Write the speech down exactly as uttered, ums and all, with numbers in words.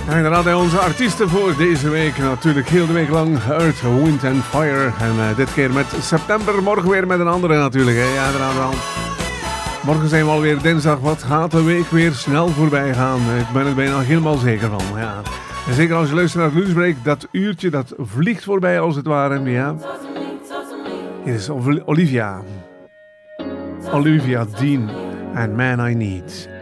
En inderdaad, onze artiesten voor deze week natuurlijk heel de week lang Earth, Wind and Fire. En uh, dit keer met september, morgen weer met een andere natuurlijk. Hè. Ja, inderdaad. Morgen zijn we alweer dinsdag. Wat gaat de week weer snel voorbij gaan? Ik ben er bijna helemaal zeker van. Ja. En zeker als je luistert naar het Lunchbreak, dat uurtje dat vliegt voorbij als het ware. Ja. Hier is Olivia. Olivia Dean en Man I Need.